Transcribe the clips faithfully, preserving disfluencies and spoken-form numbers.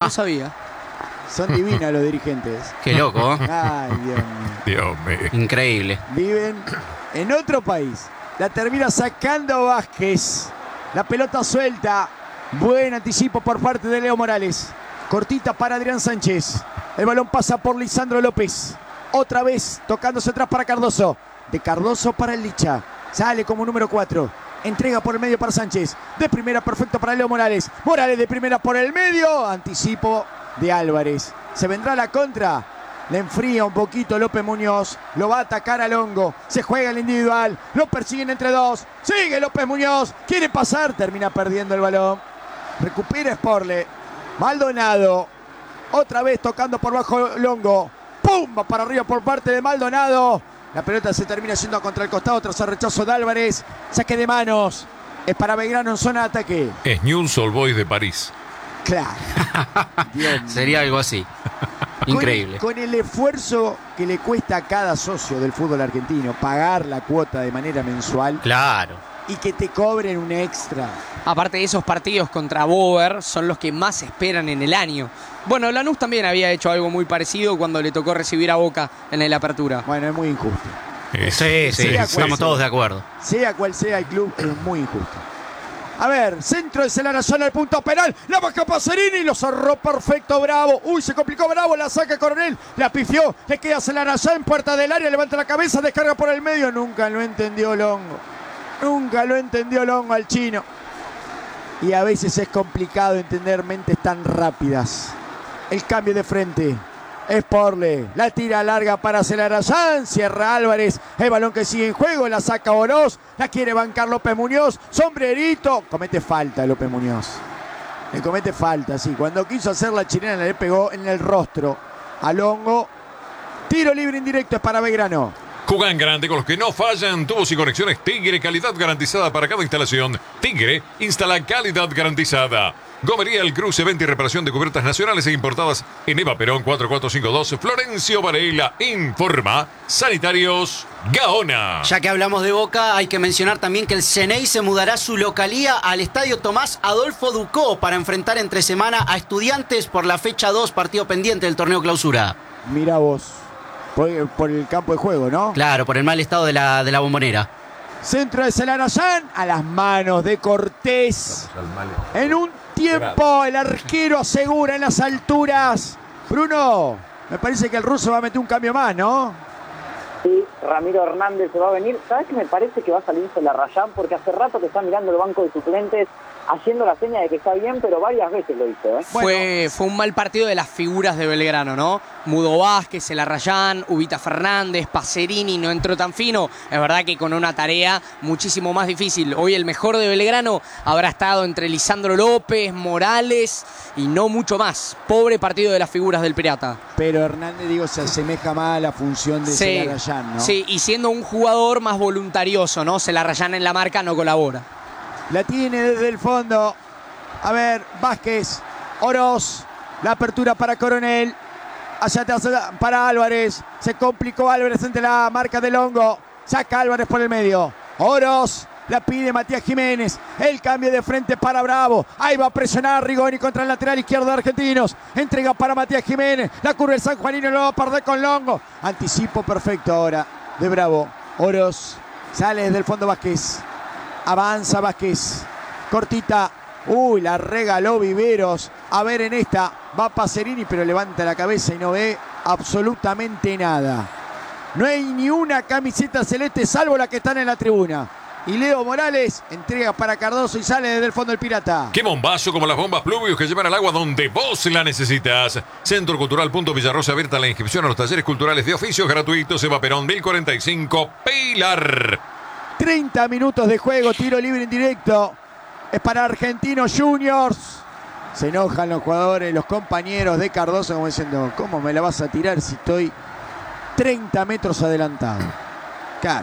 no sabía. Son divinos los dirigentes. Qué loco, ¿eh? Ay, Dios mío. Dios mío. Increíble. Viven en otro país. La termina sacando Vázquez. La pelota suelta. Buen anticipo por parte de Leo Morales. Cortita para Adrián Sánchez. El balón pasa por Lisandro López. Otra vez tocándose atrás para Cardoso. De Cardoso para el Licha. Sale como número cuatro. Entrega por el medio para Sánchez. De primera perfecto para Leo Morales. Morales de primera por el medio. Anticipo de Álvarez. Se vendrá la contra. Le enfría un poquito López Muñoz. Lo va a atacar a Longo. Se juega el individual. Lo persiguen entre dos. Sigue López Muñoz. Quiere pasar. Termina perdiendo el balón. Recupera Sporle. Maldonado. Otra vez tocando por bajo Longo. ¡Pum! Para arriba por parte de Maldonado. La pelota se termina yendo contra el costado tras el rechazo de Álvarez. Saque de manos. Es para Belgrano en zona de ataque. Es Newell's Old Boys de París. Claro. Sería algo así. Increíble. Con, con el esfuerzo que le cuesta a cada socio del fútbol argentino pagar la cuota de manera mensual. Claro. Y que te cobren un extra. Aparte de esos partidos contra Bover, son los que más esperan en el año. Bueno, Lanús también había hecho algo muy parecido cuando le tocó recibir a Boca en la apertura. Bueno, es muy injusto. Es, Sí, sí, Sea estamos cual todos sea. de acuerdo. Sea cual sea el club, es muy injusto. A ver, centro de Celarayán al punto penal. La baja Pacerini, lo cerró perfecto Bravo. Uy, se complicó Bravo, la saca Coronel. La pifió, le queda Celarayán en puerta del área. Levanta la cabeza, descarga por el medio. Nunca lo entendió Longo. Nunca lo entendió Longo al chino. Y a veces es complicado entender mentes tan rápidas. El cambio de frente. Sporle, la tira larga para Celarayán, cierra Álvarez, el balón que sigue en juego, la saca Oroz, la quiere bancar López Muñoz, sombrerito, comete falta López Muñoz, le comete falta, sí, cuando quiso hacer la chilena le pegó en el rostro a Longo, tiro libre indirecto es para Belgrano. Juegan grande con los que no fallan. Tubos y conexiones Tigre, calidad garantizada para cada instalación. Tigre instala calidad garantizada. Gomería El Cruce, venta y reparación de cubiertas nacionales e importadas en Eva Perón cuatro cuatro cinco dos. Florencio Varela informa. Sanitarios Gaona. Ya que hablamos de Boca, hay que mencionar también que el Ceney se mudará su localía al estadio Tomás Adolfo Ducó para enfrentar entre semana a Estudiantes por la fecha dos, partido pendiente del torneo clausura. Mira vos, por, por el campo de juego, ¿no? Claro, por el mal estado de la, de la bombonera. Centro de Celarayán a las manos de Cortés. En un tiempo el arquero asegura en las alturas. Bruno, me parece que el ruso va a meter un cambio más, ¿no? Sí, Ramiro Hernández se va a venir. ¿Sabes qué me parece que va a salir Celarayán? Porque hace rato que está mirando el banco de suplentes, haciendo la seña de que está bien, pero varias veces lo hizo, ¿eh? Fue, fue un mal partido de las figuras de Belgrano, ¿no? Mudo Vázquez, Celarayán, Ubita Fernández, Pacerini no entró tan fino. Es verdad que con una tarea muchísimo más difícil. Hoy el mejor de Belgrano habrá estado entre Lisandro López, Morales y no mucho más. Pobre partido de las figuras del Pirata. Pero Hernández, digo, se asemeja más a la función de Sí, Celarayán, ¿no? sí, y siendo un jugador más voluntarioso, ¿no? Celarayán en la marca no colabora. La tiene desde el fondo. A ver, Vázquez, Oroz, la apertura para Coronel. Hacia atrás para Álvarez. Se complicó Álvarez ante la marca de Longo. Saca Álvarez por el medio. Oroz, la pide Matías Jiménez. El cambio de frente para Bravo. Ahí va a presionar Rigoni contra el lateral izquierdo de Argentinos. Entrega para Matías Jiménez. La curva el San Juanino lo va a perder con Longo. Anticipo perfecto ahora de Bravo. Oroz sale desde el fondo Vázquez. Avanza Vázquez. Cortita. Uy, la regaló Viveros. A ver en esta. Va Pacerini, pero levanta la cabeza y no ve absolutamente nada. No hay ni una camiseta celeste salvo la que están en la tribuna. Y Leo Morales entrega para Cardoso y sale desde el fondo el Pirata. ¡Qué bombazo como las bombas Pluvius que llevan al agua donde vos la necesitas! Centro Cultural Punto Villarrosa, abierta la inscripción a los talleres culturales de oficios gratuitos. Eva Perón, mil cuarenta y cinco, Pilar. treinta minutos de juego, tiro libre indirecto. Es para Argentinos Juniors. Se enojan los jugadores, los compañeros de Cardoso como diciendo, ¿cómo me la vas a tirar si estoy treinta metros adelantado? Claro.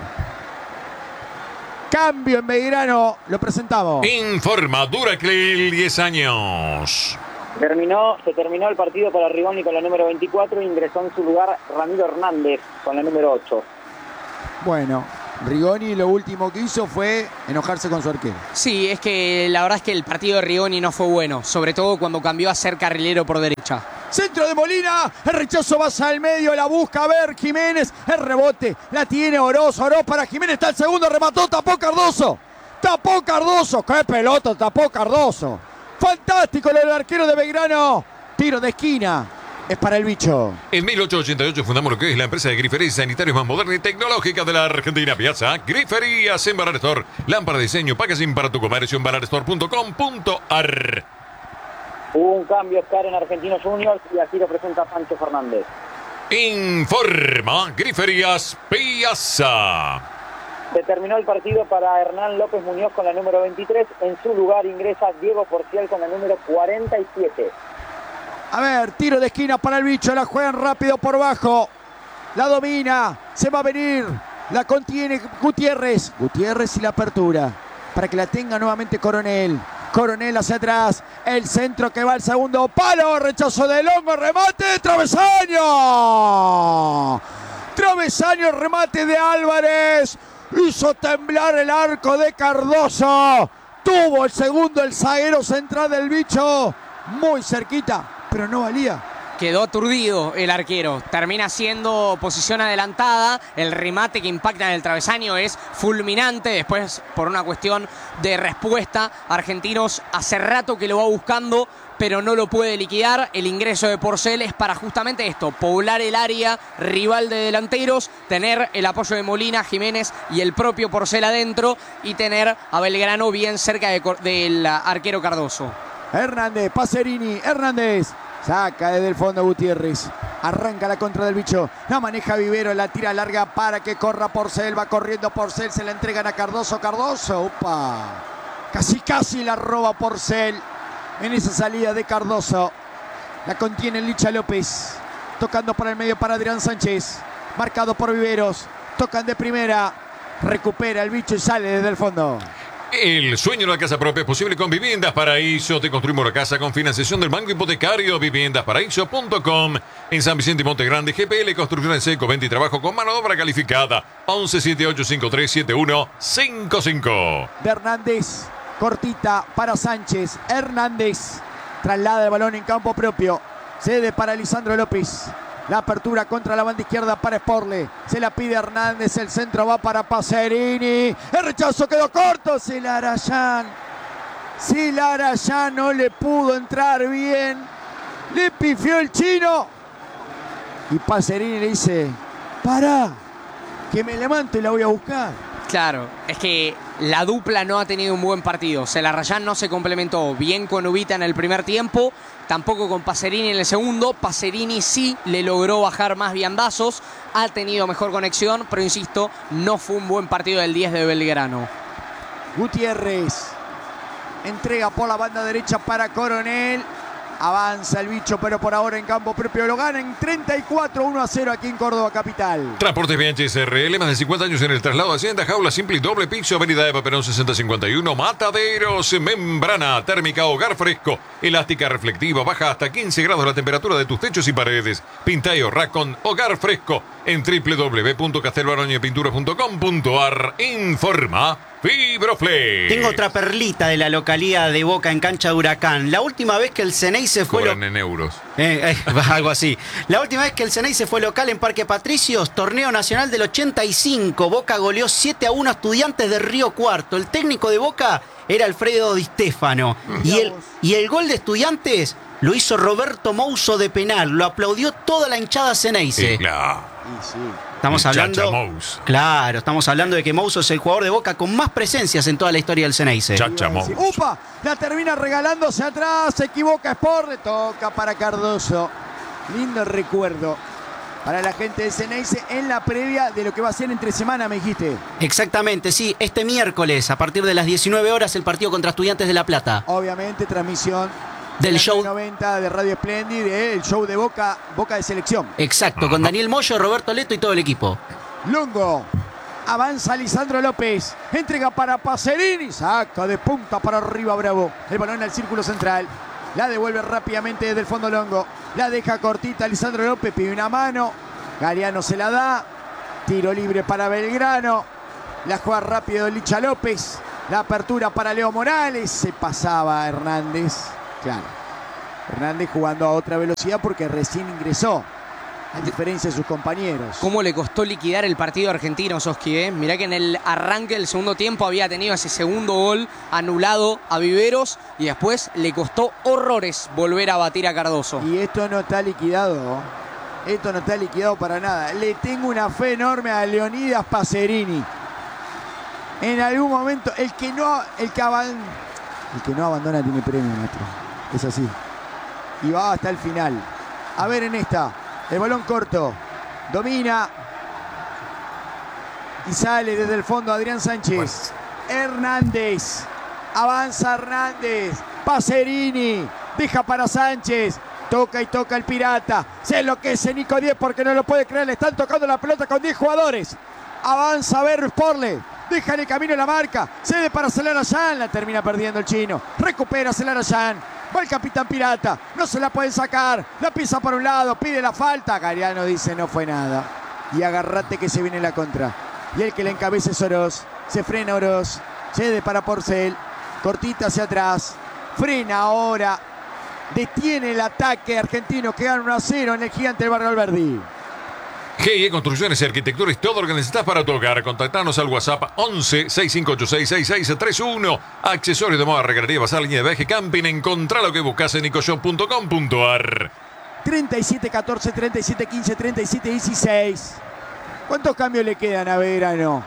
Cambio en Belgrano, lo presentamos. Informa Duraclil, diez años. Terminó, se terminó el partido para Rigoni con la número veinticuatro e ingresó en su lugar Ramiro Hernández con la número ocho. Bueno, Rigoni lo último que hizo fue enojarse con su arquero. Sí, es que la verdad es que el partido de Rigoni no fue bueno, sobre todo cuando cambió a ser carrilero por derecha. derecha. Centro de Molina, el rechazo va hacia el medio, la busca a ver Jiménez, el rebote, la tiene Oroz, Oroz para Jiménez, está el segundo, remató, tapó Cardoso, tapó Cardoso, qué pelota, tapó Cardoso. Fantástico lo del arquero de Belgrano, tiro de esquina, es para el bicho. En mil ochocientos ochenta y ocho fundamos lo que es la empresa de griferías y sanitarios más moderna y tecnológica de la Argentina. Piazza Griferías en Barar Store. Lámpara de diseño, packaging para tu comercio en barar store punto com punto ar. Hubo un cambio, Oscar, en Argentinos Juniors y así lo presenta Pancho Fernández. Informa Griferías Piazza. Se terminó el partido para Hernán López Muñoz con la número veintitrés. En su lugar ingresa Diego Porciel con la número cuarenta y siete. A ver, tiro de esquina para el bicho, la juegan rápido por bajo. La domina, se va a venir, la contiene Gutiérrez. Gutiérrez y la apertura, para que la tenga nuevamente Coronel. Coronel hacia atrás, el centro que va al segundo palo, rechazo de Longo, remate, travesaño. Travesaño, remate de Álvarez. Hizo temblar el arco de Cardoso. Tuvo el segundo el zaguero central del bicho. Muy cerquita, pero no valía. Quedó aturdido el arquero. Termina siendo posición adelantada. El remate que impacta en el travesaño es fulminante. Después, por una cuestión de respuesta, Argentinos hace rato que lo va buscando, pero no lo puede liquidar. El ingreso de Porcel es para justamente esto, poblar el área rival de delanteros, tener el apoyo de Molina, Jiménez y el propio Porcel adentro y tener a Belgrano bien cerca de, del arquero Cardoso. Hernández, Pacerini, Hernández. Saca desde el fondo Gutiérrez. Arranca la contra del bicho. La maneja Vivero, la tira larga para que corra Porcel. Va corriendo Porcel, se la entregan a Cardoso. Cardoso, opa. Casi casi la roba Porcel en esa salida de Cardoso. La contiene Licha López. Tocando para el medio para Adrián Sánchez. Marcado por Viveros. Tocan de primera. Recupera el bicho y sale desde el fondo. El sueño de la casa propia es posible con Viviendas Paraíso. Te construimos la casa con financiación del Banco Hipotecario. viviendas paraíso punto com. En San Vicente y Monte Grande, G P L Construcción en Seco, venta y trabajo con mano de obra calificada. once setenta y ocho cincuenta y tres setenta y uno cincuenta y cinco. De Hernández, cortita para Sánchez. Hernández traslada el balón en campo propio. Cede para Lisandro López. La apertura contra la banda izquierda para Sporle. Se la pide Hernández. El centro va para Pacerini. El rechazo quedó corto. Celarayán. Celarayán no le pudo entrar bien. Le pifió el chino. Y Pacerini le dice: pará, que me levanto y la voy a buscar. Claro, es que la dupla no ha tenido un buen partido. Celarayán no se complementó bien con Ubita en el primer tiempo, tampoco con Pacerini en el segundo. Pacerini sí le logró bajar más viandazos, ha tenido mejor conexión, pero insisto, no fue un buen partido del diez de Belgrano. Gutiérrez entrega por la banda derecha para Coronel. Avanza el bicho, pero por ahora en campo propio lo gana en treinta y cuatro, uno a cero aquí en Córdoba capital. Transportes B H S R L, más de cincuenta años en el traslado de Hacienda, jaula simple y doble piso, avenida de Paperón sesenta cincuenta y uno, Mataderos, membrana térmica, hogar fresco, elástica reflectiva, baja hasta quince grados la temperatura de tus techos y paredes. Pinta y ahorra con hogar fresco en doble u doble u doble u punto castelbaroñepintura punto com punto ar. Informa Fibroflex. Tengo otra perlita de la localidad de Boca en cancha de Huracán. La última vez que el Ceney se fue... Cobran lo... en euros. Eh, eh, algo así. La última vez que el Ceney se fue local en Parque Patricios, torneo nacional del ochenta y cinco. Boca goleó siete a uno a Estudiantes de Río Cuarto. El técnico de Boca era Alfredo Di Stéfano. Y el, y el gol de Estudiantes lo hizo Roberto Mouso de penal. Lo aplaudió toda la hinchada Ceneice. Sí, claro. Y sí. Estamos El hablando, Chacha Mouso. claro, estamos hablando de que Mouso es el jugador de Boca con más presencias en toda la historia del Ceneice. Chacha Mouso. ¡Upa! La termina regalándose atrás. Se equivoca Sport. Le toca para Cardoso. Lindo recuerdo para la gente de Ceneice en la previa de lo que va a ser entre semana, me dijiste. Exactamente, sí. Este miércoles, a partir de las diecinueve horas, el partido contra Estudiantes de La Plata. Obviamente, transmisión Del de show. noventa de Radio Splendid, el show de Boca, Boca de Selección. Exacto, con Daniel Moyo, Roberto Leto y todo el equipo. Longo. Avanza Lisandro López. Entrega para Pacerini. Saca de punta para arriba Bravo. El balón al círculo central. La devuelve rápidamente desde el fondo Longo. La deja cortita Lisandro López. Pide una mano. Galeano se la da. Tiro libre para Belgrano. La juega rápido Licha López. La apertura para Leo Morales. Se pasaba Hernández. Claro. Hernández jugando a otra velocidad porque recién ingresó, a diferencia de sus compañeros. ¿Cómo le costó liquidar el partido argentino, Soski? ¿eh? Mirá que en el arranque del segundo tiempo había tenido ese segundo gol anulado a Viveros y después le costó horrores volver a batir a Cardoso. Y esto no está liquidado. Esto no está liquidado para nada. Le tengo una fe enorme a Leonidas Pacerini. En algún momento, el que no, el que, aban, el que no abandona tiene premio, maestro. Es así. Y va hasta el final. A ver en esta. El balón corto. Domina. Y sale desde el fondo Adrián Sánchez. Hernández. Avanza Hernández. Pacerini. Deja para Sánchez. Toca y toca el Pirata. Se enloquece Nico diez porque no lo puede creer. Le están tocando la pelota con diez jugadores. Avanza Berro Sporle. Deja en el camino la marca. Cede para Celarayán. La termina perdiendo el chino. Recupera Celarayán. Va el capitán Pirata. No se la pueden sacar. La pisa por un lado. Pide la falta. Gariano dice no fue nada. Y agarrate que se viene la contra. Y el que le encabeza es Oroz. Se frena Oroz. Cede para Porcel. Cortita hacia atrás. Frena ahora. Detiene el ataque argentino que gana uno a cero en el gigante del Barrio Alberdi. G I E Construcciones y Arquitectura es todo lo que necesitas para tu hogar. Contactanos al WhatsApp once, sesenta y cinco ochenta y seis, sesenta y seis treinta y uno. Accesorios de moda, regadería, basal, línea de viaje, camping. Encontrá lo que buscas en ecoshop punto com punto ar. treinta y siete catorce, treinta y siete quince, treinta y siete dieciséis. ¿Cuántos cambios le quedan a Belgrano?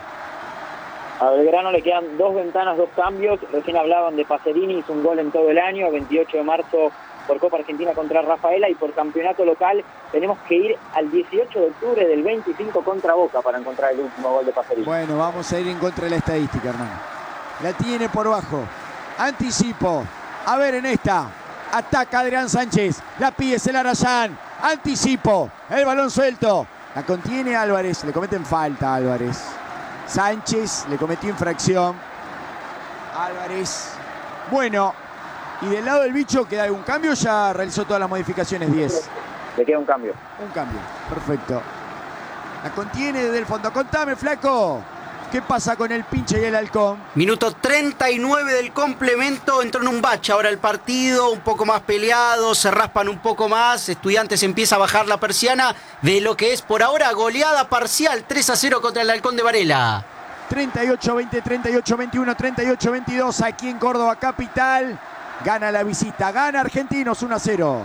A Belgrano le quedan dos ventanas, dos cambios. Recién hablaban de Pacerini, hizo un gol en todo el año, veintiocho de marzo por Copa Argentina contra Rafaela, y por campeonato local tenemos que ir al dieciocho de octubre del veinticinco contra Boca para encontrar el último gol de Pacerini. Bueno, vamos a ir en contra de la estadística, hermano. La tiene por bajo. Anticipo. A ver en esta. Ataca Adrián Sánchez. La pide Celarayán. Anticipo. El balón suelto. La contiene Álvarez. Le cometen falta a Álvarez. Sánchez le cometió infracción. Álvarez. Bueno. Y del lado del bicho, ¿queda algún cambio? Ya realizó todas las modificaciones, diez. Le queda un cambio. Un cambio. Perfecto. La contiene desde el fondo. Contame, flaco. ¿Qué pasa con el pinche y el halcón? Minuto treinta y nueve del complemento, entró en un bache ahora el partido, un poco más peleado, se raspan un poco más, Estudiantes empieza a bajar la persiana de lo que es por ahora goleada parcial, tres a cero contra el Halcón de Varela. treinta y ocho veinte, treinta y ocho veintiuno, treinta y ocho veintidós aquí en Córdoba capital. Gana la visita, gana Argentinos uno a cero.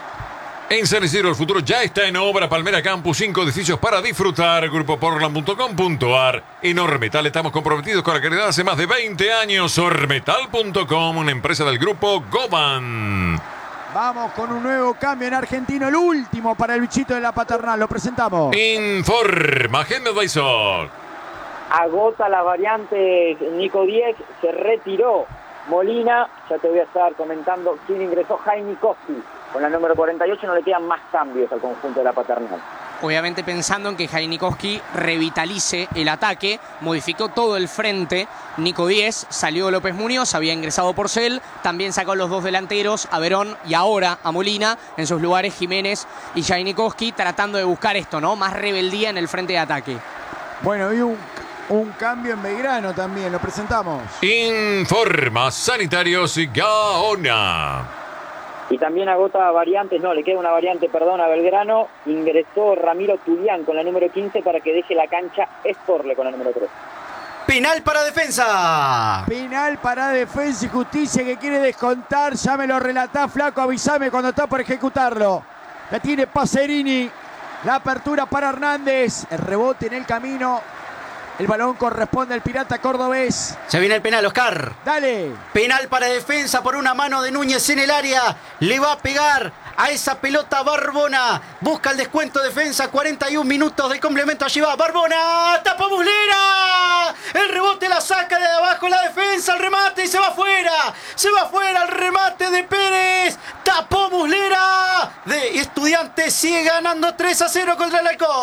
En San Isidro el futuro ya está en obra. Palmera Campus, cinco edificios para disfrutar. Grupo Portland punto com punto ar. En Ormetal estamos comprometidos con la calidad hace más de veinte años. Ormetal punto com, una empresa del grupo Goban. Vamos con un nuevo cambio en Argentino, el último para el bichito de la paternal. Lo presentamos. Informa Agenda Advisor. Agota la variante Nico diez, se retiró Molina, ya te voy a estar comentando quién ingresó. Jaime Koski, con la número cuarenta y ocho, no le quedan más cambios al conjunto de la paternal. Obviamente pensando en que Jainikowski revitalice el ataque, modificó todo el frente. Nico diez, salió López Muñoz, había ingresado Porcel, también sacó los dos delanteros, a Verón y ahora a Molina, en sus lugares Jiménez y Jainikowski, tratando de buscar esto, ¿no? Más rebeldía en el frente de ataque. Bueno, y un, un cambio en Belgrano también, lo presentamos. Informa Sanitarios y Gaona. Y también agota variantes, no, le queda una variante, perdón, a Belgrano. Ingresó Ramiro Tulián con la número quince para que deje la cancha Esporle con la número tres. Penal para Defensa. Penal para Defensa y Justicia que quiere descontar. Ya me lo relatá, flaco, avísame cuando está por ejecutarlo. La tiene Pacerini. La apertura para Hernández. El rebote en el camino. El balón corresponde al Pirata cordobés. Se viene el penal, Oscar. Dale. Penal para Defensa por una mano de Núñez en el área. Le va a pegar a esa pelota Barbona. Busca el descuento Defensa. cuarenta y un minutos de complemento. Allí va Barbona. Tapa Muslera. El rebote la saca de abajo la Defensa. El remate y se va afuera. Se va afuera el remate de Pérez. Tapó Muslera. De Estudiantes sigue ganando tres a cero contra el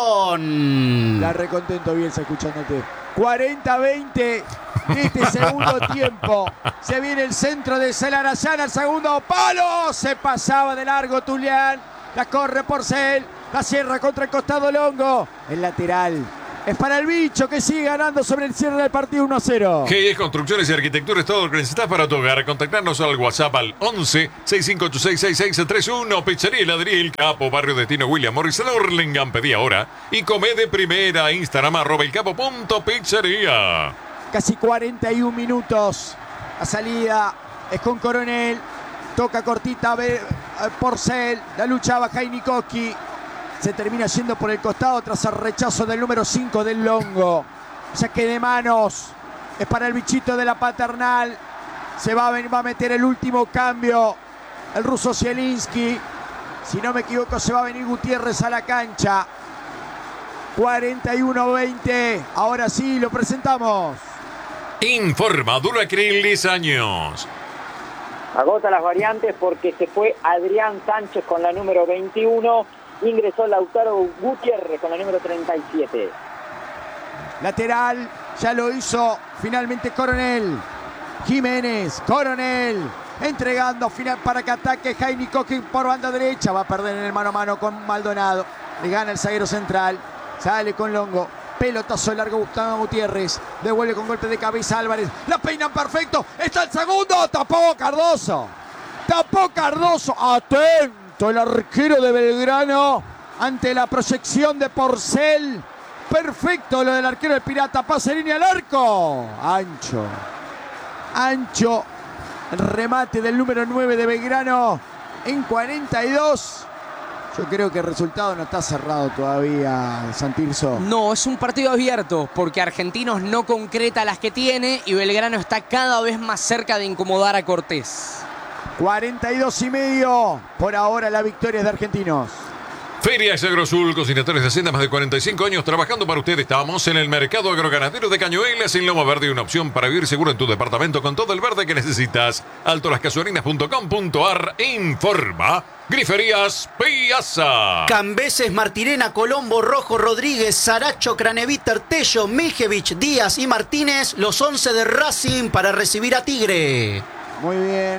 Halcón. La recontento Bielsa escuchándote. cuarenta a veinte de este segundo tiempo. Se viene el centro de Celarayán al segundo palo. Se pasaba de largo Tulián. La corre Porcel. La cierra contra el costado Longo. El lateral Es para el bicho que sigue ganando sobre el cierre del partido uno a cero. G I S Construcciones y Arquitectura es todo lo que necesitas para tu hogar. Contactarnos al WhatsApp al once, sesenta y cinco ochenta y seis, sesenta y seis treinta y uno. Pizzería Heladería El Capo, Barrio Destino William Morris, en Hurlingham. Pedí ahora y come de primera. Instagram arroba el capo punto pizzería. Casi cuarenta y un minutos. La salida es con Coronel. Toca cortita a ver, a Porcel. La luchaba Jainikoski. Se termina yendo por el costado tras el rechazo del número cinco del Longo. Saque de manos. Es para el bichito de la Paternal. Se va a, venir, va a meter el último cambio. El ruso Zielinski. Si no me equivoco, se va a venir Gutiérrez a la cancha. cuarenta y uno veinte. Ahora sí, lo presentamos. Informa Duracril diez años. Agota las variantes porque se fue Adrián Sánchez con la número veintiuno. Ingresó Lautaro Gutiérrez con la número treinta y siete. Lateral, ya lo hizo finalmente Coronel. Jiménez, Coronel, entregando final para que ataque Jainikoski por banda derecha. Va a perder en el mano a mano con Maldonado. Le gana el zaguero central. Sale con Longo. Pelotazo largo Gustavo Gutiérrez. Devuelve con golpe de cabeza Álvarez. La peinan perfecto. Está el segundo. Tapó Cardoso. Tapó Cardoso. Atento el arquero de Belgrano ante la proyección de Porcel. Perfecto lo del arquero del Pirata. Paserini al arco. Ancho. Ancho. El remate del número nueve de Belgrano en cuarenta y dos. Yo creo que el resultado no está cerrado todavía, Santirso. No, es un partido abierto porque Argentinos no concreta las que tiene y Belgrano está cada vez más cerca de incomodar a Cortés. cuarenta y dos y medio. Por ahora la victoria es de Argentinos. Ferias Agrosul, cocinadores de Hacienda, más de cuarenta y cinco años trabajando para usted. Estamos en el mercado agroganadero de Cañuelas, en Loma Verde, una opción para vivir seguro en tu departamento con todo el verde que necesitas. alto las casuarinas punto com punto ar informa. Griferías Piazza. Cambeses, Martirena, Colombo, Rojo, Rodríguez, Saracho, Craneviter, Tello, Mijevich, Díaz y Martínez, los once de Racing para recibir a Tigre. Muy bien.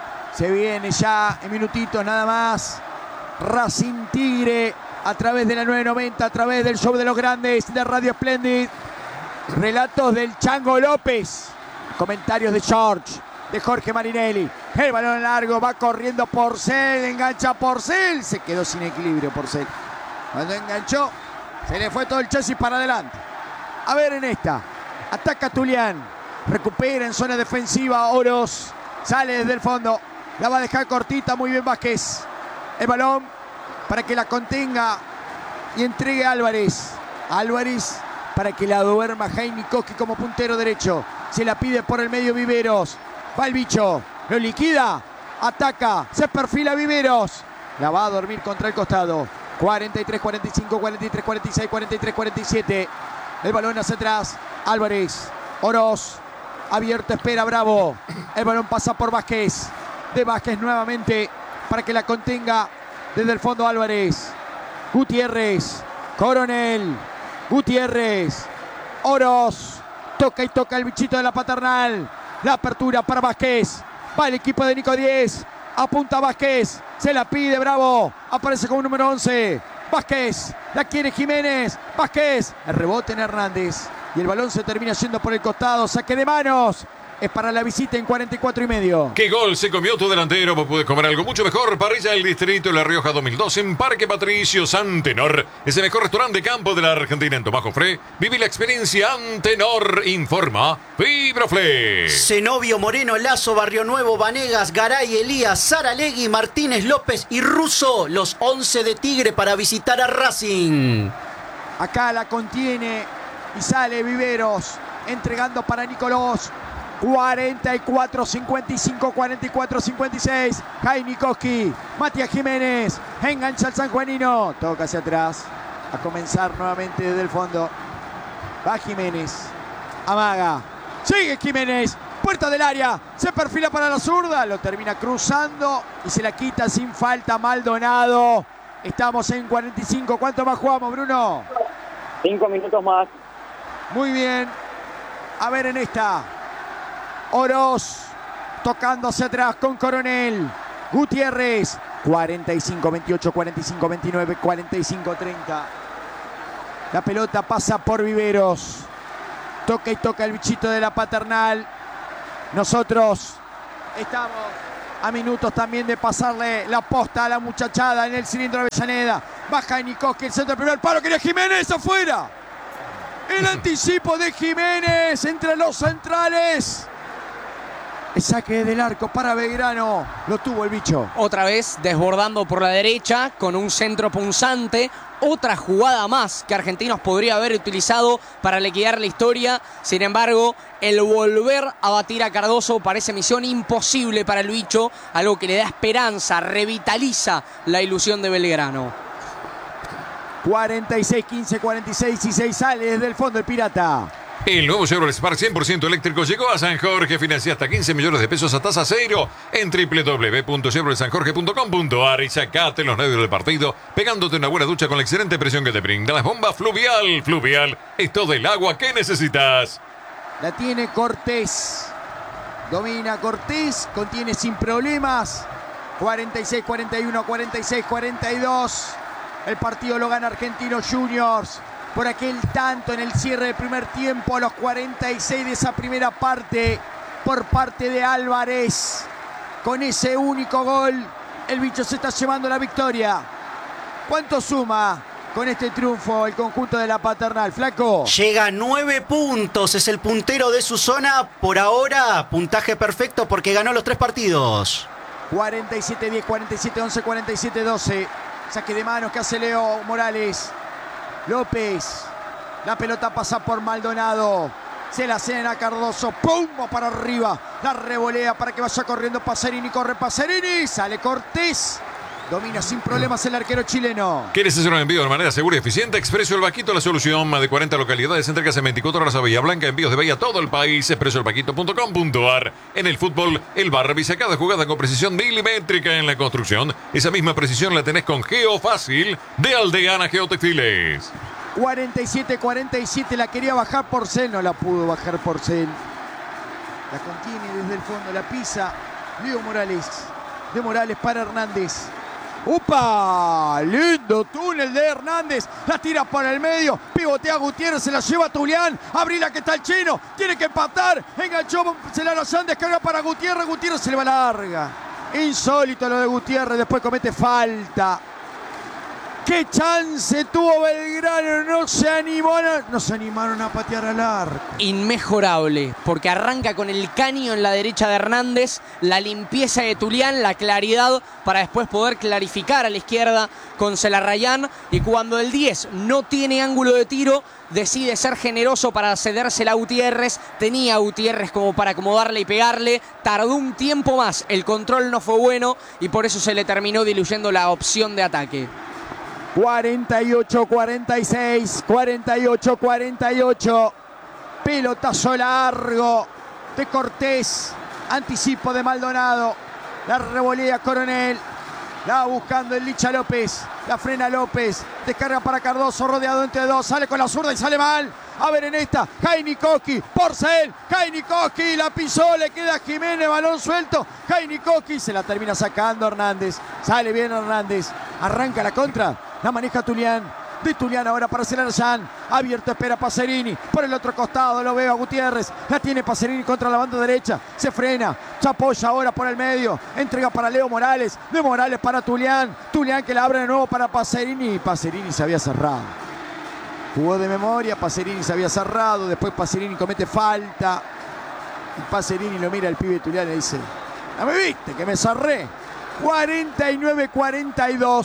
Se viene ya en minutitos nada más. Racing Tigre a través de la nueve noventa, a través del show de los grandes de Radio Splendid. Relatos del Chango López. Comentarios de George, de Jorge Marinelli. El balón largo, va corriendo Porcel, engancha Porcel. Se quedó sin equilibrio Porcel. Cuando enganchó, se le fue todo el chasis para adelante. A ver en esta. Ataca Tulián. Recupera en zona defensiva Oros. Sale desde el fondo. La va a dejar cortita, muy bien Vázquez. El balón para que la contenga y entregue a Álvarez. Álvarez para que la duerma Jainikoski como puntero derecho. Se la pide por el medio Viveros. Va el bicho, lo liquida, ataca, se perfila Viveros. La va a dormir contra el costado. cuarenta y tres, cuarenta y cinco, cuarenta y tres, cuarenta y seis, cuarenta y tres, cuarenta y siete. El balón hacia atrás. Álvarez, Oroz, abierto, espera Bravo. El balón pasa por Vázquez. De Vázquez nuevamente para que la contenga desde el fondo Álvarez. Gutiérrez, Coronel, Gutiérrez, Oroz. Toca y toca el bichito de la Paternal. La apertura para Vázquez. Va el equipo de Nico Díez. Apunta Vázquez. Se la pide Bravo. Aparece como número once. Vázquez. La quiere Jiménez. Vázquez. El rebote en Hernández. Y el balón se termina yendo por el costado. Saque de manos. Es para la visita en cuarenta y cuatro y medio. ¿Qué gol se comió tu delantero? Vos puedes comer algo mucho mejor. Parrilla del Distrito La Rioja dos mil dos en Parque Patricio Antenor. Es el mejor restaurante de campo de la Argentina en Tomás Jofré. Viví la experiencia Antenor. Informa Fibroflex. Zenobio, Moreno, Lazo, Barrio Nuevo, Vanegas, Garay, Elías, Saralegui, Martínez, López y Russo. Los once de Tigre para visitar a Racing. Acá la contiene y sale Viveros. Entregando para Nicolás. cuarenta y cuatro cincuenta y cinco, cuarenta y cuatro cincuenta y seis. Jainikoski, Matías Jiménez, engancha al sanjuanino, toca hacia atrás, a comenzar nuevamente desde el fondo. Va Jiménez, amaga, sigue Jiménez, puerta del área, se perfila para la zurda, lo termina cruzando y se la quita sin falta Maldonado. Estamos en cuarenta y cinco, ¿cuánto más jugamos, Bruno? Cinco minutos más. Muy bien, a ver en esta. Oroz tocando hacia atrás con Coronel. Gutiérrez. cuarenta y cinco veintiocho, cuarenta y cinco veintinueve, cuarenta y cinco treinta. La pelota pasa por Viveros. Toca y toca el bichito de la Paternal. Nosotros estamos a minutos también de pasarle la posta a la muchachada en el cilindro de Avellaneda. Baja Nikoski, el centro del primer palo. Quería Jiménez afuera. El anticipo de Jiménez entre los centrales. El saque del arco para Belgrano. Lo tuvo el bicho. Otra vez desbordando por la derecha con un centro punzante. Otra jugada más que Argentinos podría haber utilizado para liquidar la historia. Sin embargo, el volver a batir a Cardoso parece misión imposible para el bicho. Algo que le da esperanza, revitaliza la ilusión de Belgrano. cuarenta y seis quince, cuarenta y seis y seis sale desde el fondo el Pirata. El nuevo Chevrolet Spark cien por ciento eléctrico llegó a San Jorge. Financia hasta quince millones de pesos a tasa cero en w w w punto chevrolet san jorge punto com punto a r y sacate los nervios del partido pegándote una buena ducha con la excelente presión que te brinda las bombas Fluvial. Fluvial es todo el agua que necesitas. La tiene Cortés. Domina Cortés. Contiene sin problemas. cuarenta y seis cuarenta y uno, cuarenta y seis cuarenta y dos. El partido lo gana Argentinos Juniors. Por aquel tanto en el cierre del primer tiempo a los cuarenta y seis de esa primera parte por parte de Álvarez. Con ese único gol, el bicho se está llevando la victoria. ¿Cuánto suma con este triunfo el conjunto de la Paternal, Flaco? Llega a nueve puntos, es el puntero de su zona. Por ahora, puntaje perfecto porque ganó los tres partidos. cuarenta y siete diez, cuarenta y siete once, cuarenta y siete doce. Saque de manos que hace Leo Morales. López, la pelota pasa por Maldonado, se la cena a Cardoso, ¡pum! Para arriba, la revolea para que vaya corriendo Pacerini, corre Pacerini, sale Cortés, domina sin problemas el arquero chileno. ¿Quieres hacer un envío de manera segura y eficiente? Expreso El Vaquito, la solución. Más de cuarenta localidades, entregas en veinticuatro horas a Bahía Blanca, envíos de Bahía a todo el país. expreso el vaquito punto com punto a r. En el fútbol, el bar revisa cada jugada con precisión milimétrica. En la construcción, esa misma precisión la tenés con Geofácil de Aldeana Geotextiles. cuarenta y siete cuarenta y siete, la quería bajar Porcel, no la pudo bajar Porcel. La contiene desde el fondo, la pisa Leo Morales. De Morales para Hernández. ¡Upa! Lindo túnel de Hernández. La tira por el medio. Pivotea Gutiérrez. Se la lleva a Tulián. Abrila que está el chino. Tiene que empatar. Enganchó. Se la lanzan. Descarga para Gutiérrez. Gutiérrez se le va larga. Insólito lo de Gutiérrez. Después comete falta. ¡Qué chance tuvo Belgrano! No se animó, no se animaron a patear al arco. Inmejorable, porque arranca con el caño en la derecha de Hernández, la limpieza de Tulián, la claridad para después poder clarificar a la izquierda con Celarrayán. Y cuando el diez no tiene ángulo de tiro, decide ser generoso para cedérsela a Gutiérrez. Tenía a Gutiérrez como para acomodarle y pegarle. Tardó un tiempo más, el control no fue bueno y por eso se le terminó diluyendo la opción de ataque. cuarenta y ocho cuarenta y seis, cuarenta y ocho cuarenta y ocho. Pelotazo largo de Cortés. Anticipo de Maldonado. La revolea Coronel. La va buscando el Licha López. La frena López. Descarga para Cardoso. Rodeado entre dos. Sale con la zurda y sale mal. A ver en esta. Nikoski. Porcel. Nikoski. La pisó. Le queda Jiménez. Balón suelto. Nikoski. Se la termina sacando Hernández. Sale bien Hernández. Arranca la contra. La maneja Tulián. De Tulián ahora para Celarayán. Abierto espera Pacerini. Por el otro costado lo veo a Gutiérrez. La tiene Pacerini contra la banda derecha. Se frena. Se apoya ahora por el medio. Entrega para Leo Morales. De Morales para Tulián. Tulián que la abre de nuevo para Pacerini. Pacerini se había cerrado. Jugó de memoria. Pacerini se había cerrado. Después Pacerini comete falta. Y Pacerini lo mira al pibe Tulián y le dice: ¿no me viste que me cerré? cuarenta y nueve cuarenta y dos.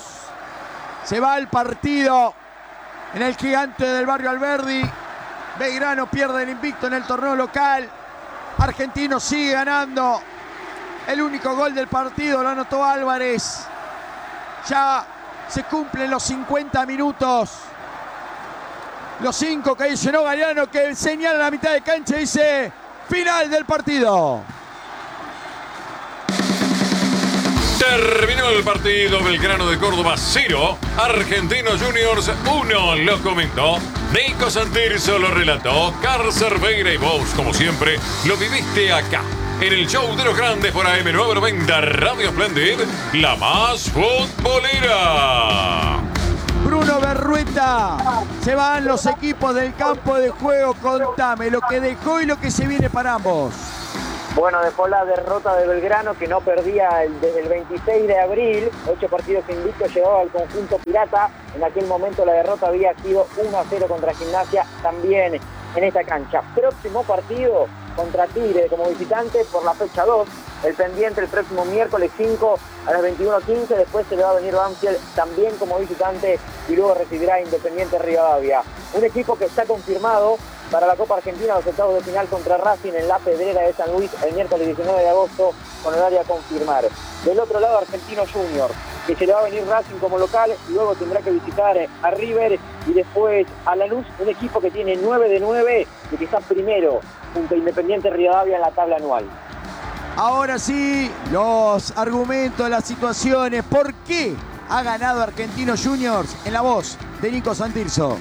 Se va el partido en el Gigante del Barrio Alberdi. Belgrano pierde el invicto en el torneo local. Argentino sigue ganando. El único gol del partido lo anotó Álvarez. Ya se cumplen los cincuenta minutos. Los cinco que llenó Galeano, que señala la mitad de cancha y dice: final del partido. Terminó el partido. Belgrano de Córdoba cero, Argentinos Juniors uno. Lo comentó Nico Santirso, lo relató Carl Cerveira y vos, como siempre, lo viviste acá en el show de los grandes por A M novecientos noventa Radio Splendid, la más futbolera. Bruno Berrueta Se van los equipos del campo de juego. Contame lo que dejó y lo que se viene para ambos. Bueno, dejó la derrota de Belgrano, que no perdía el, desde el veintiséis de abril, ocho partidos invictos llevaba al conjunto pirata. En aquel momento la derrota había sido uno a cero contra Gimnasia, también en esta cancha. Próximo partido contra Tigre como visitante por la fecha dos, el pendiente el próximo miércoles cinco a las veintiuno quince, después se le va a venir Banfield también como visitante y luego recibirá Independiente Rivadavia. Un equipo que está confirmado para la Copa Argentina, los octavos de final contra Racing en la Pedrera de San Luis el miércoles diecinueve de agosto, con horario a confirmar. Del otro lado, Argentinos Juniors, que se le va a venir Racing como local, y luego tendrá que visitar a River y después a Lanús, un equipo que tiene nueve de nueve y que está primero junto a Independiente Rivadavia en la tabla anual. Ahora sí, los argumentos, las situaciones, ¿por qué ha ganado Argentinos Juniors? En la voz de Nico Santirso.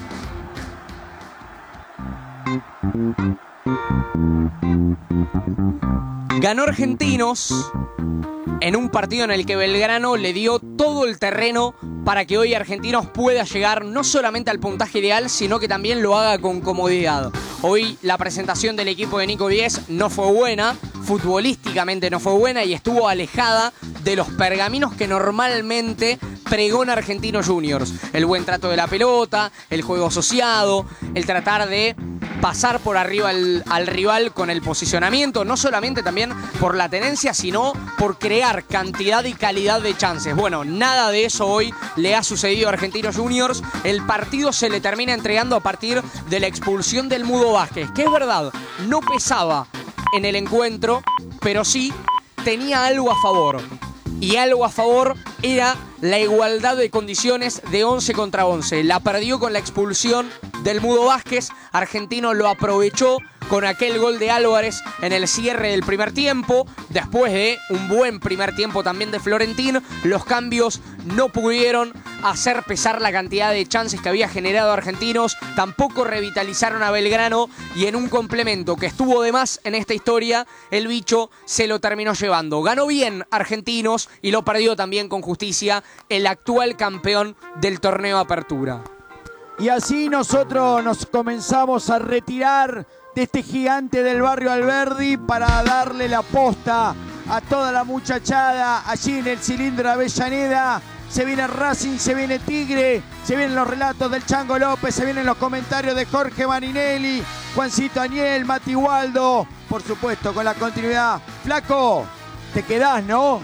Ganó Argentinos en un partido en el que Belgrano le dio todo el terreno para que hoy Argentinos pueda llegar no solamente al puntaje ideal, sino que también lo haga con comodidad. Hoy la presentación del equipo de Nico Díez no fue buena, futbolísticamente no fue buena y estuvo alejada de los pergaminos que normalmente pregona Argentinos Juniors. El buen trato de la pelota, el juego asociado, el tratar de pasar por arriba al, al rival con el posicionamiento, no solamente también por la tenencia, sino por crear cantidad y calidad de chances. Bueno, nada de eso hoy le ha sucedido a Argentinos Juniors. El partido se le termina entregando a partir de la expulsión del Mudo Vázquez, que es verdad, no pesaba en el encuentro, pero sí tenía algo a favor. Y algo a favor era la igualdad de condiciones de once contra once. La perdió con la expulsión del Mudo Vázquez. Argentino lo aprovechó con aquel gol de Álvarez en el cierre del primer tiempo. Después de un buen primer tiempo también de Florentín, los cambios no pudieron hacer pesar la cantidad de chances que había generado Argentinos. Tampoco revitalizaron a Belgrano y en un complemento que estuvo de más en esta historia, el bicho se lo terminó llevando. Ganó bien Argentinos y lo perdió también con justicia el actual campeón del torneo Apertura. Y así nosotros nos comenzamos a retirar de este gigante del barrio Alberdi para darle la posta a toda la muchachada allí en el cilindro de Avellaneda. Se viene Racing, se viene Tigre, se vienen los relatos del Chango López, se vienen los comentarios de Jorge Marinelli, Juancito Aniel, Mati Waldo, por supuesto con la continuidad. Flaco, te quedás, ¿no?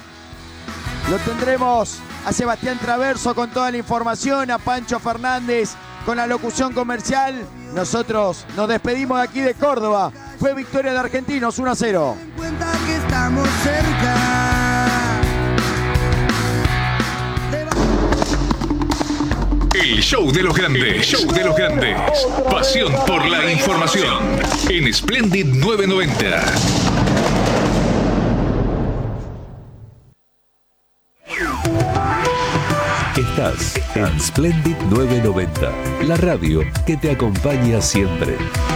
Lo tendremos a Sebastián Traverso con toda la información, a Pancho Fernández con la locución comercial. Nosotros nos despedimos de aquí de Córdoba. Fue victoria de Argentinos uno a cero. Cuenta que estamos cerca. El show de los grandes. El show de los grandes. Pasión por la información. En Splendid nueve noventa. Estás en Splendid nueve noventa, la radio que te acompaña siempre.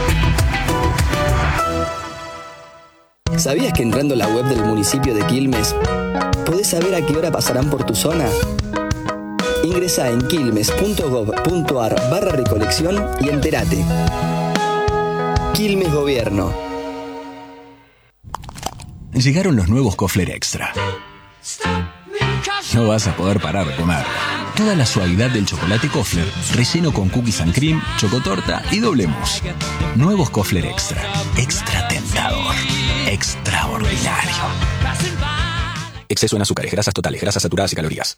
¿Sabías que entrando a la web del municipio de Quilmes podés saber a qué hora pasarán por tu zona? Ingresá en quilmes punto gov punto ar barra recolección y entérate. Quilmes Gobierno. Llegaron los nuevos Kofler Extra. No vas a poder parar de comer. Toda la suavidad del chocolate Kofler, relleno con cookies and cream, chocotorta y doble mousse. Nuevos Kofler Extra. Extra tentador. Extraordinario. Exceso en azúcares, grasas totales, grasas saturadas y calorías.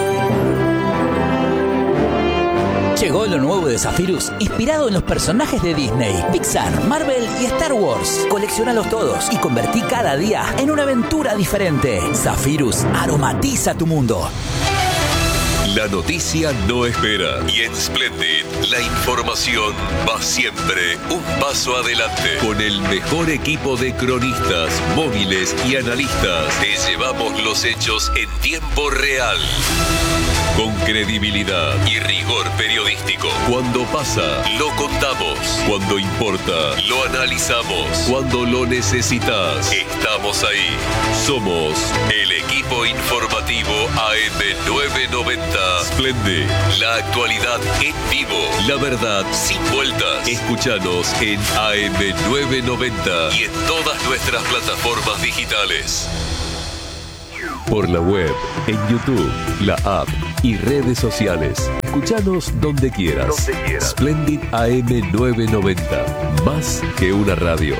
Llegó lo nuevo de Zephyrus, inspirado en los personajes de Disney, Pixar, Marvel y Star Wars. Colecciónalos todos y convertí cada día en una aventura diferente. Zephyrus aromatiza tu mundo. La noticia no espera y en Splendid la información va siempre un paso adelante. Con el mejor equipo de cronistas, móviles y analistas, te llevamos los hechos en tiempo real. Con credibilidad y rigor periodístico. Cuando pasa, lo contamos. Cuando importa, lo analizamos. Cuando lo necesitas, estamos ahí. Somos el equipo informativo informativo A M novecientos noventa. Splendid, la actualidad en vivo, la verdad sin vueltas. Escúchanos en A M novecientos noventa y en todas nuestras plataformas digitales. Por la web, en YouTube, la app y redes sociales. Escuchanos donde quieras. Donde quieras. Splendid A M novecientos noventa. Más que una radio.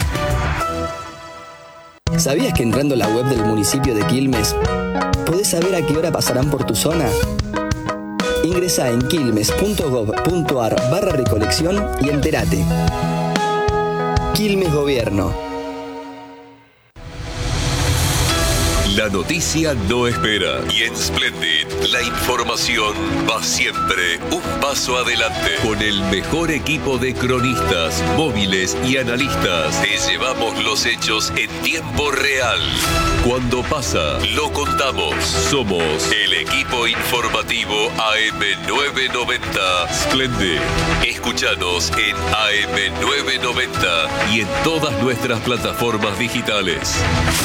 ¿Sabías que entrando a la web del municipio de Quilmes podés saber a qué hora pasarán por tu zona? Ingresá en quilmes.gov.ar barra recolección y entérate. Quilmes Gobierno. La noticia no espera y en Splendid la información va siempre un paso adelante. Con el mejor equipo de cronistas, móviles y analistas te llevamos los hechos en tiempo real. Cuando pasa, lo contamos. Somos el equipo informativo A M novecientos noventa Splendid. Escúchanos en A M novecientos noventa y en todas nuestras plataformas digitales.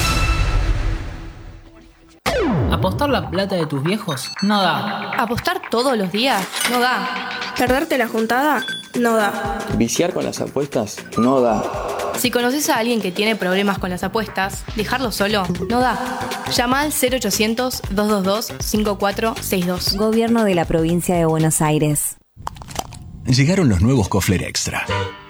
¿Apostar la plata de tus viejos? No da. ¿Apostar todos los días? No da. ¿Perderte la juntada? No da. ¿Viciar con las apuestas? No da. Si conoces a alguien que tiene problemas con las apuestas, dejarlo solo no da. Llama al cero ochocientos, dos dos dos, cinco cuatro seis dos. Gobierno de la Provincia de Buenos Aires. Llegaron los nuevos Kofler Extra.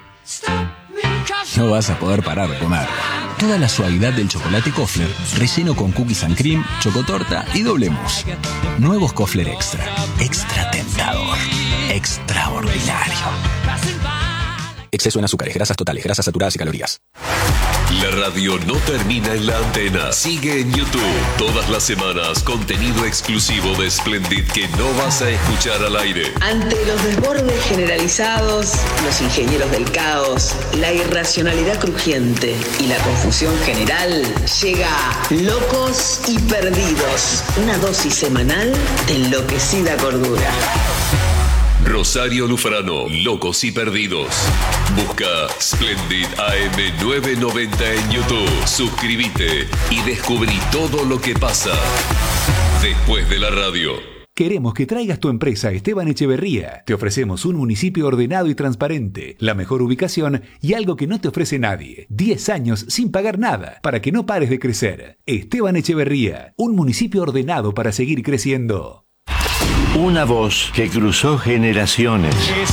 No vas a poder parar de comer. Toda la suavidad del chocolate Kofler, relleno con cookies and cream, chocotorta y doble mousse. Nuevos Kofler Extra. Extra tentador. Extraordinario. Exceso en azúcares, grasas totales, grasas saturadas y calorías. La radio no termina en la antena. Sigue en YouTube. Todas las semanas, contenido exclusivo de Splendid que no vas a escuchar al aire. Ante los desbordes generalizados, los ingenieros del caos, la irracionalidad crujiente y la confusión general, llega Locos y Perdidos. Una dosis semanal de enloquecida cordura. Rosario Lufrano, Locos y Perdidos. Busca Splendid A M novecientos noventa en YouTube. Suscríbete y descubrí todo lo que pasa después de la radio. Queremos que traigas tu empresa a Esteban Echeverría. Te ofrecemos un municipio ordenado y transparente, la mejor ubicación y algo que no te ofrece nadie. diez años sin pagar nada, para que no pares de crecer. Esteban Echeverría, un municipio ordenado para seguir creciendo. Una voz que cruzó generaciones.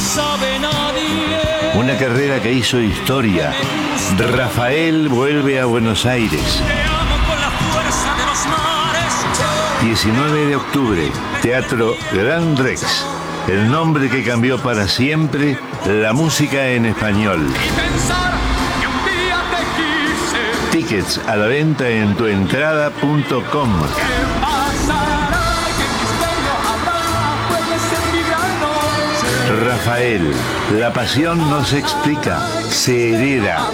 Una carrera que hizo historia. Rafael vuelve a Buenos Aires. diecinueve de octubre, Teatro Gran Rex. El nombre que cambió para siempre la música en español. Tickets a la venta en tuentrada punto com. Rafael, la pasión no se explica, se hereda.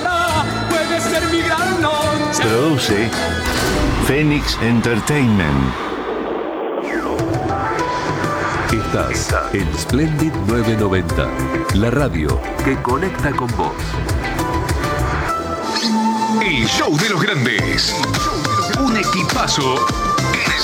Produce Phoenix Entertainment. Estás en Splendid novecientos noventa, la radio que conecta con vos. El show de los grandes. Un equipazo